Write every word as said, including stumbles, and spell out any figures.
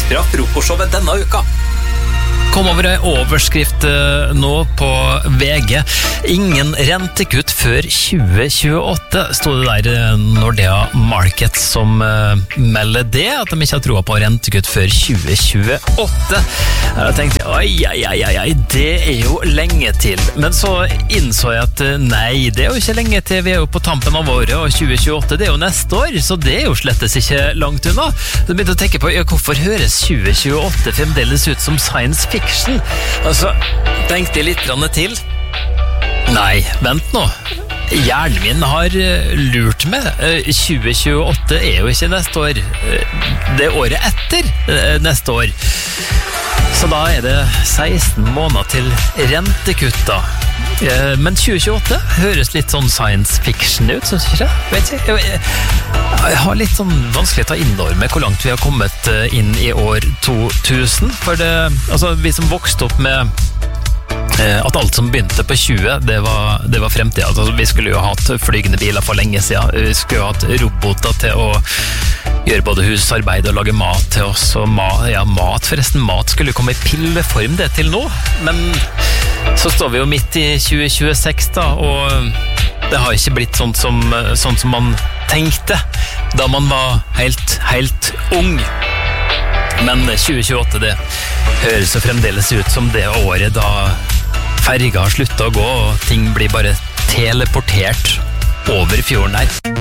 Ekstra frokostshowet denne uka. Kom over en overskrift nå på V G. Ingen rentekutt før tjue tjueåtte, stod det der Nordea Markets som melder det, at de ikke har troa på rentekutt før tjue tjueåtte. Jeg tenkte, oi, oi, oi, oi, det er jo lenge til. Men så innså jeg at nei, det er jo ikke lenge til, vi er jo på tampen av året, og tjue tjueåtte, det er jo neste år, så det er jo slettes ikke langt unna. Så jeg begynte å tenke på, ja, hvorfor høres tjue tjueåtte fremdeles ut som science fiction? Altså, tenkte jeg litt til. Nei, vent nå. Hjernen min har lurt meg. tjue tjueåtte er jo ikke neste år. Det er året etter neste år. Så da er det seksten måneder til rentekutt da. Men tjue tjueåtte høres litt sånn science fiction ut, synes ikke det? Vet ikke, jeg, jeg har litt sånn vanskelig å ta innover med hvor langt vi har kommet inn i år to tusen, for det, altså vi som vokste opp med at alt som begynte på tjue, det var, det var fremtiden. Altså, vi skulle jo ha hatt flygende biler for lenge siden, vi skulle jo ha hatt roboter til å gjøre både husarbeid og lage mat til oss, og mat, ja, mat forresten, mat skulle jo komme i pilleform det til nå, men så står vi jo midt i tjue tjueseks da, og det har ikke blitt sånn som, sånn som man tenkte da man var helt, helt ung. Men tjue tjueåtte, det høres jo fremdeles ut som det året da ferga har sluttet å gå, og ting blir bare teleportert over fjorden her.